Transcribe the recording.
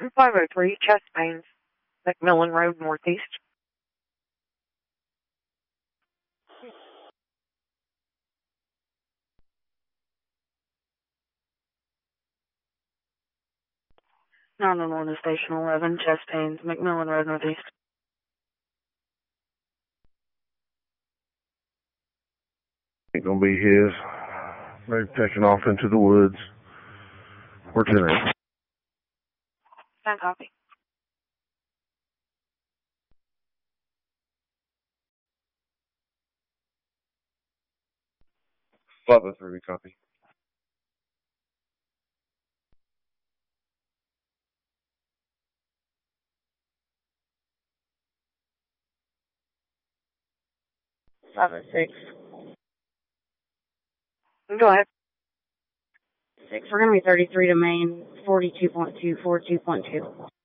503, chest pains, McMillan Road, Northeast. Nine one one to Station 11, chest pains, McMillan Road, Northeast. Ain't gonna be his. They've taken off into the woods. We're 10. Send copy. Flava 3, copy. Flava 6. Go ahead. 6, we're going to be 33 to main, 42.2, 42.2.